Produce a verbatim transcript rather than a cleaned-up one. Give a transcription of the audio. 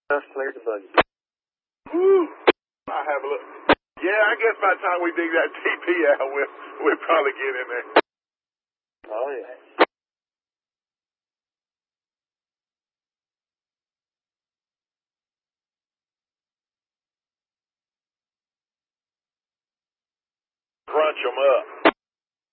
Just cleared the buggy. Woo! I'll have a look. Yeah, I guess by the time we dig that T P out, we'll, we'll probably get in there. Oh, yeah. Crunch them up.